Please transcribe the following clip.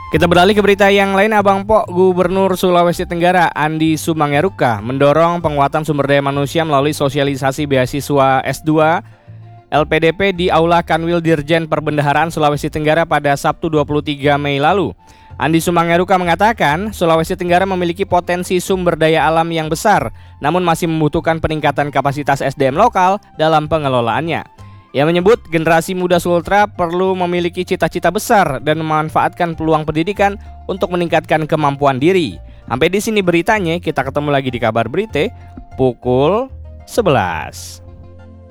Kita beralih ke berita yang lain. Abang Po, Gubernur Sulawesi Tenggara Andi Sumangyaruka mendorong penguatan sumber daya manusia melalui sosialisasi beasiswa S2 LPDP di Aula Kanwil Dirjen Perbendaharaan Sulawesi Tenggara pada Sabtu 23 Mei lalu. Andi Sumangyaruka mengatakan Sulawesi Tenggara memiliki potensi sumber daya alam yang besar, namun masih membutuhkan peningkatan kapasitas SDM lokal dalam pengelolaannya. Ia menyebut generasi muda Sultra perlu memiliki cita-cita besar dan memanfaatkan peluang pendidikan untuk meningkatkan kemampuan diri. Sampai di sini beritanya, kita ketemu lagi di kabar berita pukul 11.